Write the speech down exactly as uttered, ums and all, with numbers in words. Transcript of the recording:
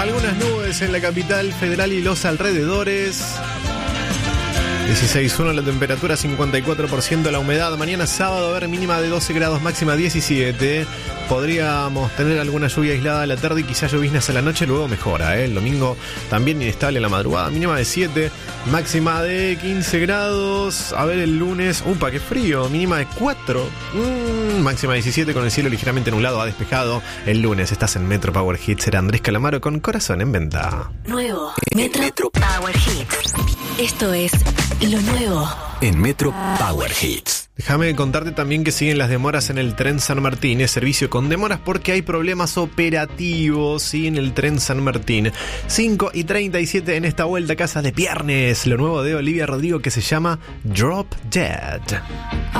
Algunas nubes en la capital federal y los alrededores. dieciséis uno la temperatura, cincuenta y cuatro por ciento la humedad. Mañana sábado, a ver, mínima de doce grados, máxima diecisiete. Podríamos tener alguna lluvia aislada a la tarde y quizás lloviznas a la noche, luego mejora, ¿eh? El domingo también inestable en la madrugada, mínima de siete, máxima de quince grados. A ver, el lunes, upa, qué frío, mínima de cuatro, mm, máxima diecisiete con el cielo ligeramente nublado, ha despejado. El lunes estás en Metro Power Hits, era Andrés Calamaro con Corazón en Venta. Nuevo Metro, Metro Power Hits. Esto es lo nuevo en Metro Power Hits. Déjame contarte también que siguen las demoras en el tren San Martín. Es servicio con demoras porque hay problemas operativos, ¿sí? En el tren San Martín. cinco y treinta y siete en esta vuelta, Casa de Piernes. Lo nuevo de Olivia Rodrigo que se llama Drop Dead.